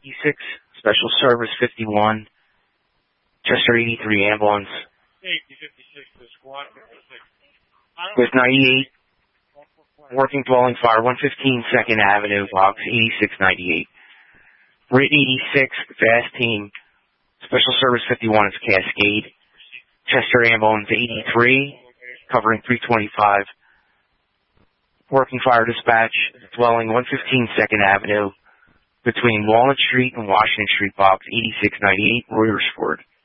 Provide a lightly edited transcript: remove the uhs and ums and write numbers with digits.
86, Special Service 51, Chester 83 ambulance. Safety 56 to squad 56. With 98, working dwelling fire, 115 2nd Avenue, box 8698. Rit 86, fast team, Special Service 51 is Cascade. Chester ambulance 83, covering 325. Working fire dispatch, dwelling 115 2nd Avenue, between Walnut Street and Washington Street, box 8698, Royersford.